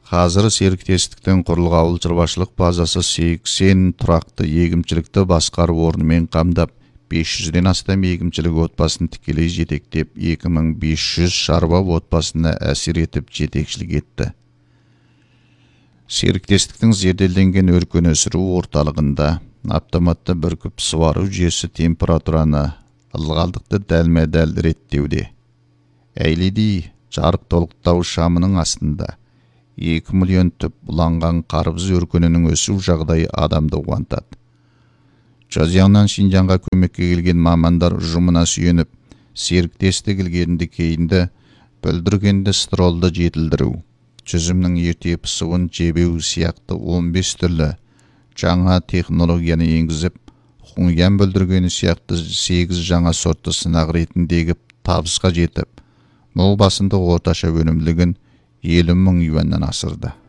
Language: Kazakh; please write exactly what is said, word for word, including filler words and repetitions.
Қазір серіктестіктің құрылған ауыл шаруашылық базасы сексен тұрақты егіншілікті басқару орнымен қамдап, бес жүзден астам егіншілік отбасын тікелей жетектеп, екі мың бес жүз шаруа отбасына әсер етіп жетекшілік етті. Серіктестіктің зерделенген өркен өсіру орталығында автоматты бүркіп суару жүйесі температураны, ылғалдықты дәлме-дәл реттеуде. Әйледи жарық толықтау шамының астында екі миллион түп бұланған қарбыз өркенінің өсу жағдайы адамды қуантады. Жазияңнан Шинжанға көмекке келген мамандар ұжымына сүйеніп, серіктестік ілгерінді кейінді бүлдіргенді стролды жетілдіру, жүзімнің ерте пысуын жебеу сияқты он бес түрлі жаңа технологияны енгізіп, құңиян бүлдіргені сияқты сегіз жаңа сортты сынақ ретіндегі табысқа жетіп, мол басында орташа өнімділігін елу мың юаннан асырды.